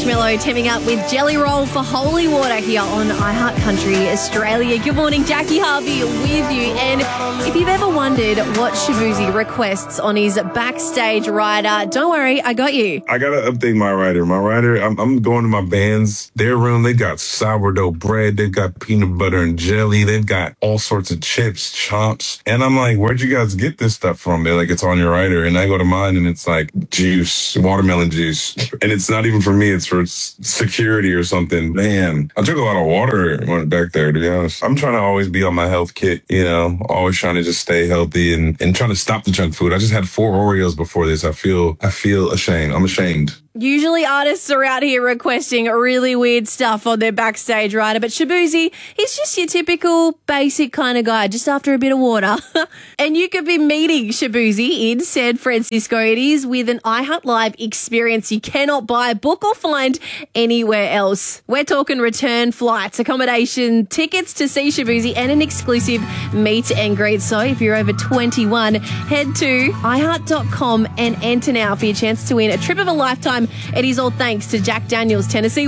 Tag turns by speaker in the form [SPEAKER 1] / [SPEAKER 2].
[SPEAKER 1] Marshmallow teaming up with Jelly Roll for Holy Water here on iHeart Country Australia. Good morning, Jackie Harvey with you. And if you've ever wondered what Shaboozey requests on his backstage rider, don't worry, I got you.
[SPEAKER 2] I got to update my rider. I'm going to my band's, their room. They got sourdough bread. They've got peanut butter and jelly. They've got all sorts of chips, chops. And I'm like, where'd you guys get this stuff from? They're like, it's on your rider. And I go to mine and it's like juice, watermelon juice. And it's not even for me. It's for security or something. Man, I took a lot of water when I went back there, to be honest. I'm trying to always be on my health kit, always trying to just stay healthy and trying to stop the junk food. I just had 4 Oreos before this. I feel ashamed. I'm ashamed.
[SPEAKER 1] Usually artists are out here requesting really weird stuff on their backstage rider, but Shaboozey, he's just your typical basic kind of guy, just after a bit of water. And you could be meeting Shaboozey in San Francisco. It is with an iHeart Live experience you cannot buy, book or find anywhere else. We're talking return flights, accommodation, tickets to see Shaboozey and an exclusive meet and greet. So if you're over 21, head to iHeart.com and enter now for your chance to win a trip of a lifetime. It is all thanks to Jack Daniels Tennessee